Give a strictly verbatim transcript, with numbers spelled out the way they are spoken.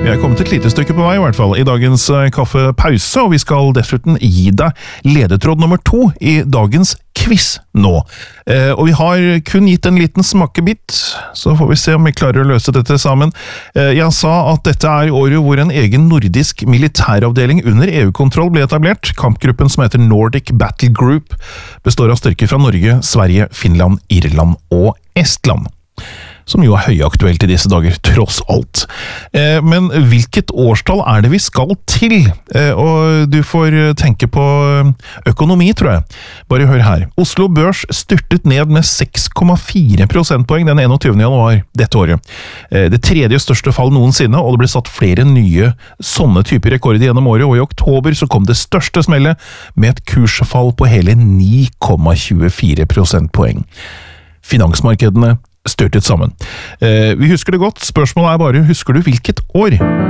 Vi er kommet et lite stykke på vei i hvert fall i dagens kaffepause, og vi skal dessuten gi deg ledetråd nummer to i dagens quiz nå. Eh, og vi har kun gitt en liten smakebit, så får vi se om vi klarer å løse dette sammen. Eh, jeg sa at dette er året hvor en egen nordisk militæravdeling under E U-kontroll ble etablert. Kampgruppen som heter Nordic Battle Group består av styrker fra Norge, Sverige, Finland, Irland og Estland. Som jo er høyaktuelt i disse dager, tross alt. Eh, men hvilket årstall er det vi skal til? Eh, og du får tenke på økonomi, tror jeg. Bare hør her. Oslo Børs styrtet ned med seks komma fire prosentpoeng den enogtyvende januar dette året. Eh, det tredje største fall noensinne, og det ble satt flere nye sånne typer rekorder gjennom året, og i oktober så kom det største smellet med et kursfall på hele ni komma tjuefire prosentpoeng. Finansmarkedene styrtet sammen. Eh, vi husker det godt, spørsmålet er bare, husker du hvilket år?